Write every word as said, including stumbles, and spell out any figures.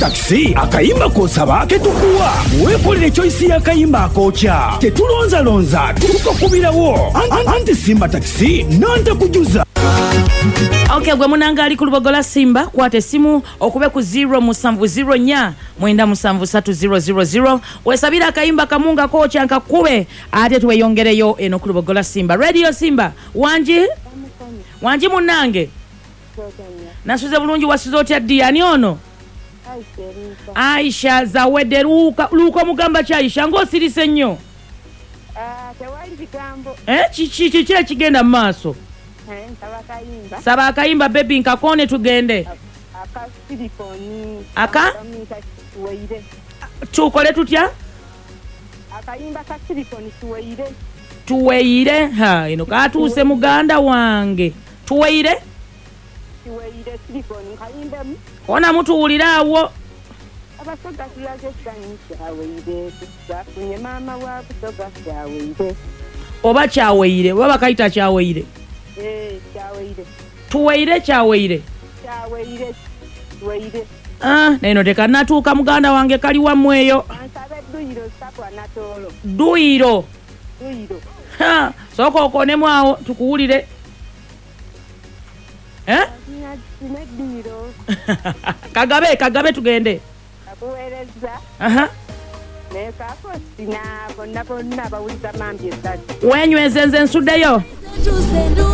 Taxi akayimba kosaba ketukuwa wekolere choice yakayimba akocha tetulonza lonza tukakubirawo anti Simba Taxi nante kujuza. Okay, gwe munanga ali ku lubogola Simba kwate simu okube ku zero musanvu zero nya mwenda musanvu satu zero zero zero wesabira akayimba kamunga kocha nkakube ate tuweyongereyo eno ku lubogola Simba Radio Simba wanji wanji munange nasuze bulungi wasuze otya Diani ono Aisha zawede luka luka mugamba cha Aisha ngosirise nnyo ah tewali bigambo eh chichi chichi kigenda maso eh sabakayimba sabakayimba baby nkakone tugende aka silifoni aka tuweire tukole tutya akayimba ka silifoni tuweire tuweire ha ino katuse muganda wange tuweire tuweire silifoni kayimba ona mutu ulirawo abasoga tulaje kanyisha aweire tusafunye mama wa kusoga kyaweire oba kyaweire baba kaita kyaweire eh kyaweire tuweire kyaweire kyaweire tuweire ah neno tekanatuuka muganda wange kali wamweyo ansabe duiro sapwa natolo duiro duiro ha soko okonemu awo tukuwulire eh duiro kagabe kagabe tugende akuwereza aha nekako sinabo nabo nabawuliza mambye tatu wenyweze nze nsuddeyo